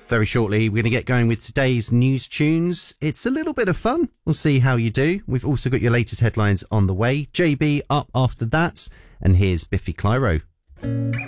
Very shortly, we're going to get going with today's news tunes. It's a little bit of fun. We'll see how you do. We've also got your latest headlines on the way. JB up after that. And here's Biffy Clyro.